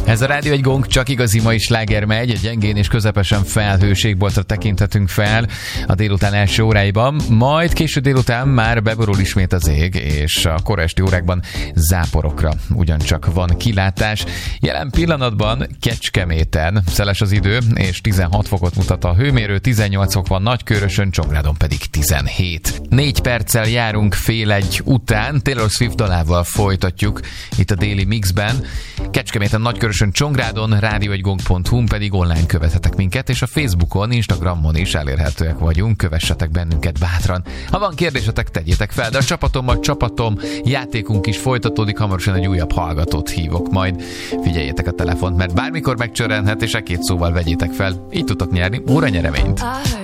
Ez a Rádió egy Gong, csak igazi mai sláger megy, egy gyengén és közepesen felhőségboltra tekinthetünk fel a délután első óráiban, majd késő délután már beborul ismét az ég, és a kora esti órákban záporokra ugyancsak van kilátás. Jelen pillanatban Kecskeméten szeles az idő, és 16 fokot mutat a hőmérő, 18 fok van Nagykőrösön, Csongrádon pedig 17. 4 perccel járunk fél egy után, Taylor Swift dalával folytatjuk itt a déli mixben. Kecskeméten, Nagykörösön, Csongrádon, radio1gong.hu-n pedig online követhetek minket, és a Facebookon, Instagramon is elérhetőek vagyunk, kövessetek bennünket bátran. Ha van kérdésetek, tegyétek fel, de a csapatom játékunk is folytatódik, hamarosan egy újabb hallgatót hívok majd. Figyeljétek a telefont, mert bármikor megcsörrenhet, és két szóval vegyétek fel. Így tudtok nyerni óranyereményt.